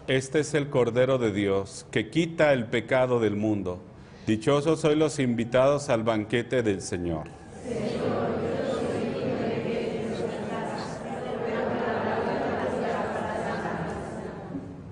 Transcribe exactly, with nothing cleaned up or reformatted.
Este es el Cordero de Dios, que quita el pecado del mundo. Dichosos sois los invitados al banquete del Señor. Señor,